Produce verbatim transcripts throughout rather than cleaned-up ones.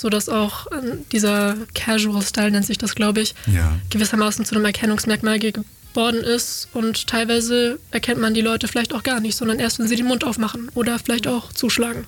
sodass auch äh, dieser Casual Style, nennt sich das, glaube ich, ja. gewissermaßen zu einem Erkennungsmerkmal geworden ist. Und teilweise erkennt man die Leute vielleicht auch gar nicht, sondern erst, wenn sie den Mund aufmachen oder vielleicht auch zuschlagen.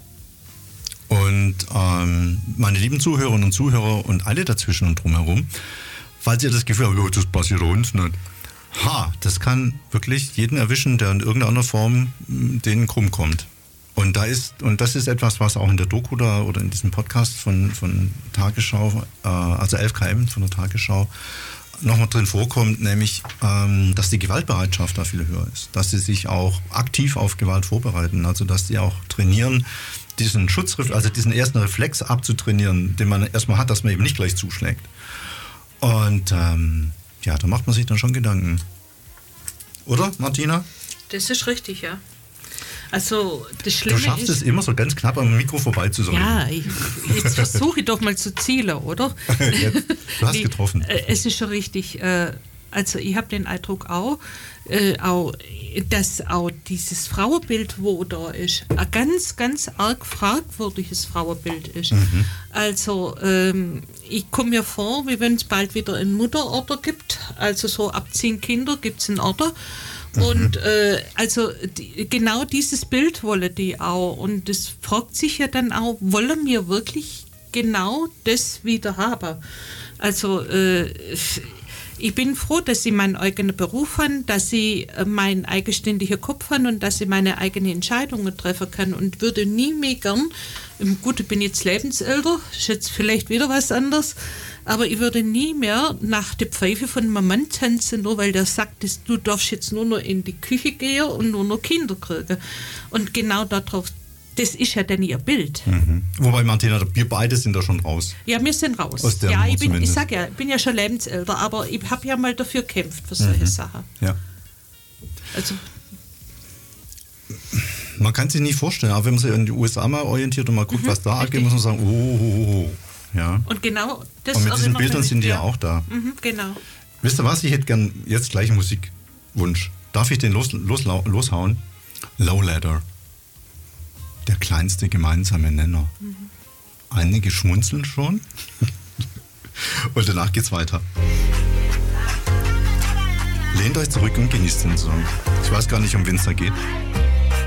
Und ähm, meine lieben Zuhörerinnen und Zuhörer und alle dazwischen und drumherum, falls ihr das Gefühl habt, oh, das passiert uns nicht. Ha, das kann wirklich jeden erwischen, der in irgendeiner Form denen krumm kommt. Und da ist, und das ist etwas, was auch in der Doku da oder in diesem Podcast von, von Tagesschau, äh, also elf K M von der Tagesschau, nochmal drin vorkommt, nämlich, ähm, dass die Gewaltbereitschaft da viel höher ist. Dass sie sich auch aktiv auf Gewalt vorbereiten, also dass sie auch trainieren, diesen Schutzreflex, also diesen ersten Reflex abzutrainieren, den man erstmal hat, dass man eben nicht gleich zuschlägt. Und ähm, ja, da macht man sich dann schon Gedanken. Oder, Martina? Das ist richtig, ja. Also das Schlimme ist... Du schaffst ist, es immer so ganz knapp am Mikro vorbeizusaugen. Ja, ich, jetzt versuche ich doch mal zu zielen, oder? Ja, du hast nee, getroffen. Es ist schon richtig. Also ich habe den Eindruck auch, äh, auch, dass auch dieses Frauenbild, wo da ist, ein ganz, ganz arg fragwürdiges Frauenbild ist. Mhm. Also ähm, ich komme mir vor, wie wenn es bald wieder einen Mutterorder gibt. Also so ab zehn Kinder gibt es einen Order. Und äh, also die, genau dieses Bild wollen die auch. Und das fragt sich ja dann auch, wollen wir wirklich genau das wieder haben? Also äh, ich bin froh, dass ich meinen eigenen Beruf habe, dass ich meinen eigenständigen Kopf habe und dass ich meine eigenen Entscheidungen treffen kann und würde nie mehr gern, gut, ich bin jetzt lebensälter, ist jetzt vielleicht wieder was anderes, aber ich würde nie mehr nach der Pfeife von meinem Mann tanzen, nur weil der sagt, dass du darfst jetzt nur noch in die Küche gehen und nur noch Kinder kriegen. Und genau darauf, das ist ja dann ihr Bild. Mhm. Wobei, Martina, wir beide sind da schon raus. Ja, wir sind raus. Aus der ja, Nummer ich, bin, ich zumindest. sag ja, ich bin ja schon lebensälter, aber ich habe ja mal dafür gekämpft für solche Mhm. Sachen. Ja. Also, man kann sich nicht vorstellen, aber wenn man sich in die U S A mal orientiert und mal guckt, Mhm, was da abgeht, richtig. muss man sagen, oh, oh, oh, oh. Ja. und genau das Und mit diesen erinnert Bildern mich- sind die ja auch da. Mhm, genau. Wisst ihr was, ich hätte gern jetzt gleich einen Musikwunsch. Darf ich den los, los, loshauen? Low Ladder. Der kleinste gemeinsame Nenner. Mhm. Einige schmunzeln schon. Und danach geht's weiter. Lehnt euch zurück und genießt den Song. Ich weiß gar nicht, um wen es da geht.